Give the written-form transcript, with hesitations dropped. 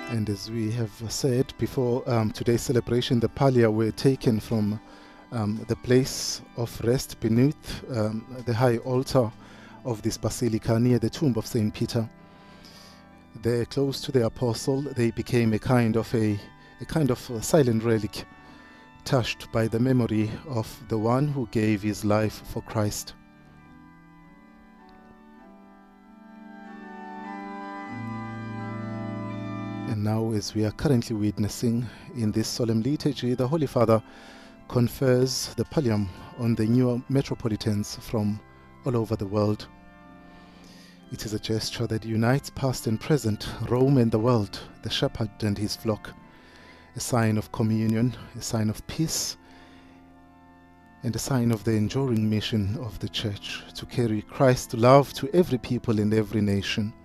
And as we have said before, today's celebration, the pallia were taken from the place of rest beneath the high altar of this basilica near the tomb of Saint Peter. There, close to the apostle, they became a kind of a silent relic, touched by the memory of the one who gave his life for Christ. And now, as we are currently witnessing in this solemn liturgy, the Holy Father confers the pallium on the new metropolitans from all over the world. It is a gesture that unites past and present, Rome and the world, the shepherd and his flock, a sign of communion, a sign of peace, and a sign of the enduring mission of the Church to carry Christ's love to every people and every nation.